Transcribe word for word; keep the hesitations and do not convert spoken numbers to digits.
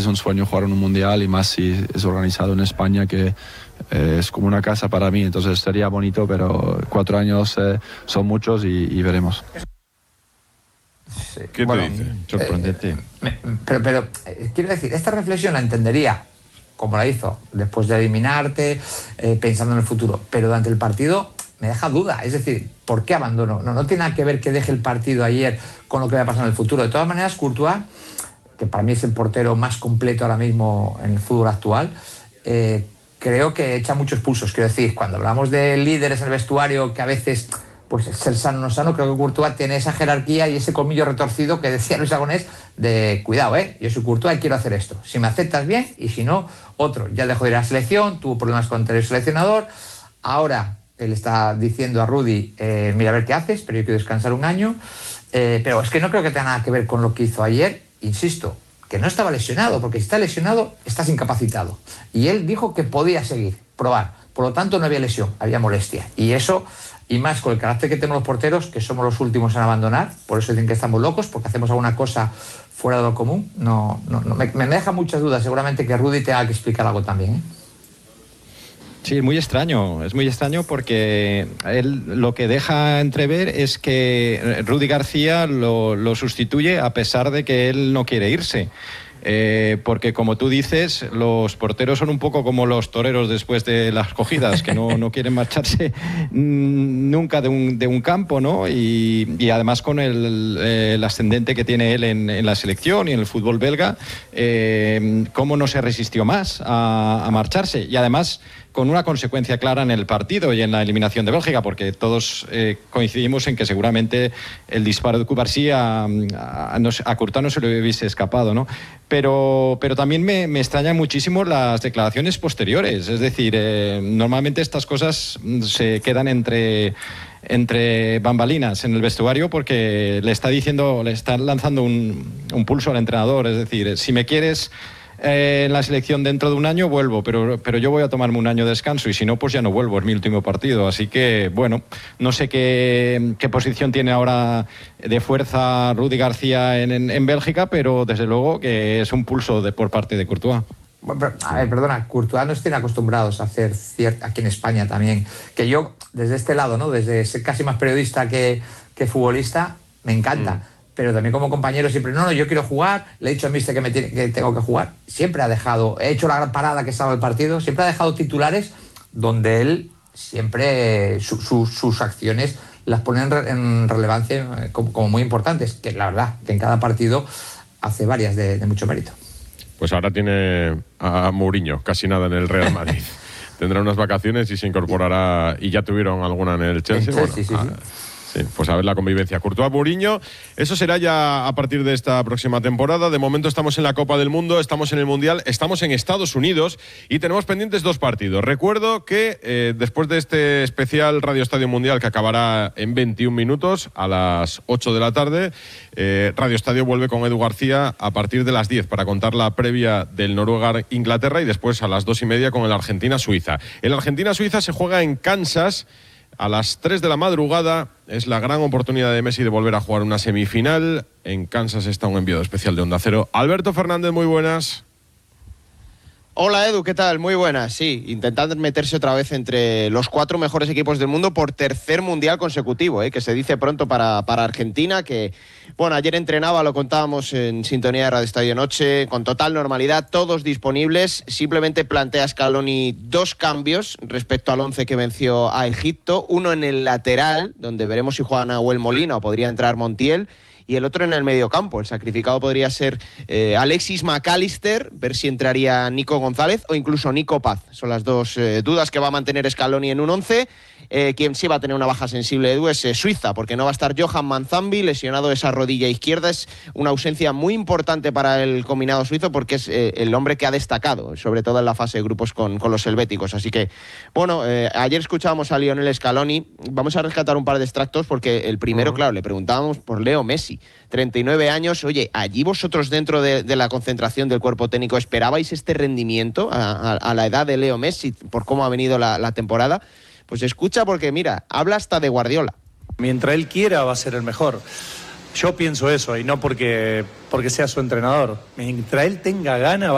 un sueño jugar en un mundial, y más si es organizado en España, que eh, es como una casa para mí. Entonces sería bonito, pero cuatro años eh, son muchos, y, y veremos. Sí. ¿Qué bueno, te dice? Sorprendente. Eh, me, pero, pero eh, quiero decir, esta reflexión la entendería como la hizo, después de eliminarte, eh, pensando en el futuro, pero durante el partido me deja duda. Es decir, ¿por qué abandono? No, no tiene nada que ver que deje el partido ayer con lo que va a pasar en el futuro. De todas maneras, Courtois, que para mí es el portero más completo ahora mismo en el fútbol actual, eh, creo que echa muchos pulsos. Quiero decir, cuando hablamos de líderes en el vestuario, que a veces pues ser sano o no sano, creo que Courtois tiene esa jerarquía y ese colmillo retorcido que decía Luis Aragonés de cuidado, eh, yo soy Courtois y quiero hacer esto. Si me aceptas, bien, y si no, otro. Ya dejó de ir a la selección, tuvo problemas con el seleccionador. Ahora él está diciendo a Rudy, eh, mira a ver qué haces, pero yo quiero descansar un año. Eh, pero es que no creo que tenga nada que ver con lo que hizo ayer. Insisto, que no estaba lesionado, porque si está lesionado, estás incapacitado. Y él dijo que podía seguir, probar. Por lo tanto, no había lesión, había molestia. Y eso, y más con el carácter que tenemos los porteros, que somos los últimos en abandonar, por eso dicen que estamos locos, porque hacemos alguna cosa fuera de lo común. No, no, no me, me deja muchas dudas. Seguramente que Rudy tenga que explicar algo también, ¿eh? Sí, es muy extraño, es muy extraño porque él lo que deja entrever es que Rudy García lo, lo sustituye a pesar de que él no quiere irse. Eh, porque como tú dices, los porteros son un poco como los toreros después de las cogidas, que no, no quieren marcharse nunca de un, de un campo, ¿no? Y, y además con el, el ascendente que tiene él en, en la selección y en el fútbol belga, eh, ¿cómo no se resistió más a, a marcharse? Y además con una consecuencia clara en el partido y en la eliminación de Bélgica, porque todos eh, coincidimos en que seguramente el disparo de Cubarsí a, a, a Courtois no se le hubiese escapado, ¿no? Pero, pero también me, me extrañan muchísimo las declaraciones posteriores. Es decir, eh, normalmente estas cosas se quedan entre, entre bambalinas en el vestuario, porque le está diciendo, le está lanzando un, un pulso al entrenador. Es decir, si me quieres Eh, en la selección dentro de un año vuelvo, pero, pero yo voy a tomarme un año de descanso, y si no, pues ya no vuelvo, es mi último partido. Así que, bueno, no sé qué, qué posición tiene ahora de fuerza Rudy García en, en, en Bélgica, pero desde luego que es un pulso de, por parte de Courtois. Bueno, a ver, perdona, Courtois nos tiene acostumbrados a hacer cierta, aquí en España también, que yo desde este lado, ¿no? Desde ser casi más periodista que, que futbolista, me encanta. Mm. Pero también como compañero siempre, no, no, yo quiero jugar, le he dicho a Mister que, me tiene, que tengo que jugar. Siempre ha dejado, he hecho la gran parada que estaba el partido, siempre ha dejado titulares donde él siempre, su, su, sus acciones las pone en, re, en relevancia como, como muy importantes, que la verdad, que en cada partido hace varias de, de mucho mérito. Pues ahora tiene a Mourinho, casi nada en el Real Madrid. Tendrá unas vacaciones y se incorporará, y ya tuvieron alguna en el Chelsea. En Chelsea, bueno, sí, sí, a, sí. Sí, pues a ver la convivencia. Courtois, Mourinho, eso será ya a partir de esta próxima temporada. De momento estamos en la Copa del Mundo, estamos en el Mundial, estamos en Estados Unidos y tenemos pendientes dos partidos. Recuerdo que eh, después de este especial Radio Estadio Mundial, que acabará en veintiún minutos a las ocho de la tarde, eh, Radio Estadio vuelve con Edu García a partir de las diez para contar la previa del Noruega-Inglaterra, y después a las dos y media con el Argentina-Suiza. El Argentina-Suiza se juega en Kansas a las tres de la madrugada. Es la gran oportunidad de Messi de volver a jugar una semifinal. En Kansas está un enviado especial de Onda Cero. Alberto Fernández, muy buenas. Hola Edu, ¿qué tal? Muy buenas. Sí, intentando meterse otra vez entre los cuatro mejores equipos del mundo por tercer mundial consecutivo, ¿eh? Que se dice pronto para, para Argentina, que, bueno, ayer entrenaba, lo contábamos en sintonía de Radio Estadio Noche, con total normalidad, todos disponibles. Simplemente plantea Scaloni dos cambios respecto al once que venció a Egipto, uno en el lateral, donde veremos si juega Nahuel Molina o podría entrar Montiel, y el otro en el mediocampo. El sacrificado podría ser eh, Alexis McAllister, ver si entraría Nico González o incluso Nico Paz. Son las dos eh, dudas que va a mantener Scaloni en un once. Eh, quien sí va a tener una baja sensible, Edu, es eh, Suiza, porque no va a estar Johan Manzambi, lesionado de esa rodilla izquierda. Es una ausencia muy importante para el combinado suizo, porque es eh, el hombre que ha destacado, sobre todo en la fase de grupos con, con los helvéticos. Así que, bueno, eh, ayer escuchábamos a Lionel Scaloni. Vamos a rescatar un par de extractos, porque el primero, uh-huh. claro, le preguntábamos por Leo Messi. treinta y nueve años, oye, allí vosotros dentro de, de la concentración del cuerpo técnico, ¿esperabais este rendimiento a, a, a la edad de Leo Messi, por cómo ha venido la, la temporada? Pues escucha, porque mira, habla hasta de Guardiola. Mientras él quiera va a ser el mejor. Yo pienso eso, y no porque, porque sea su entrenador. Mientras él tenga ganas